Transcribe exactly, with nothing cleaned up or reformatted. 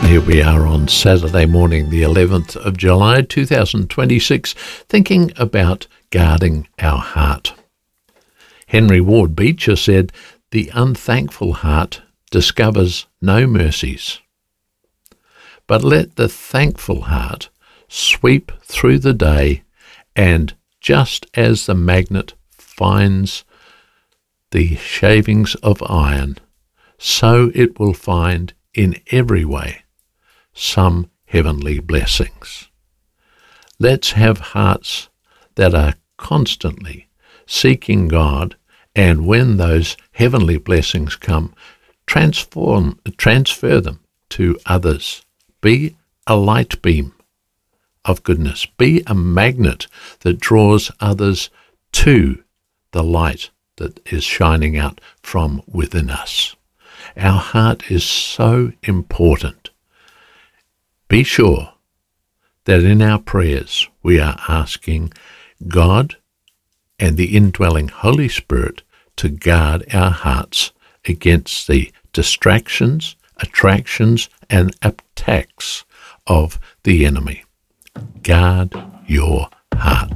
Here we are on Saturday morning, the eleventh of July, two thousand twenty-six, thinking about guarding our heart. Henry Ward Beecher said, "The unthankful heart discovers no mercies. But let the thankful heart sweep through the day, and just as the magnet finds the shavings of iron, so it will find in every way some heavenly blessings." Let's have hearts that are constantly seeking God, and when those heavenly blessings come, transform, transfer them to others. Be a light beam of goodness. Be a magnet that draws others to the light that is shining out from within us. Our heart is so important. Be sure that in our prayers we are asking God and the indwelling Holy Spirit to guard our hearts against the distractions, attractions, and attacks of the enemy. Guard your heart.